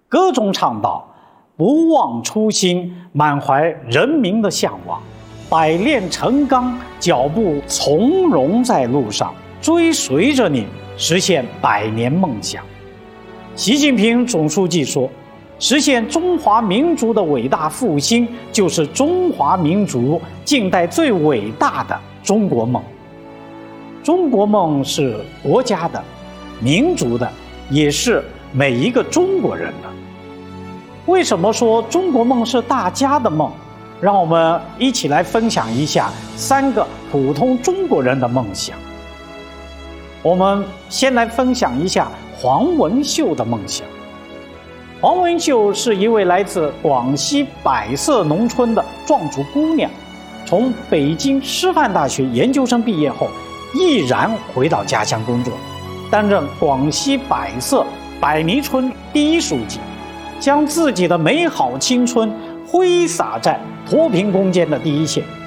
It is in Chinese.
歌中唱道：“不忘初心，满怀人民的向往，百炼成钢，脚步从容在路上，追随着你，实现100年梦想。”习近平总书记说，实现中华民族的伟大复兴，就是中华民族近代最伟大的中国梦。中国梦是国家的、民族的，也是每一个中国人的。为什么说中国梦是大家的梦？让我们一起来分享一下3个普通中国人的梦想。我们先来分享一下黄文秀的梦想。黄文秀是一位来自广西百色农村的壮族姑娘，从北京师范大学研究生毕业后，毅然回到家乡工作，担任广西百色百迷村第1书记，将自己的美好青春挥洒在脱贫攻坚的第一线。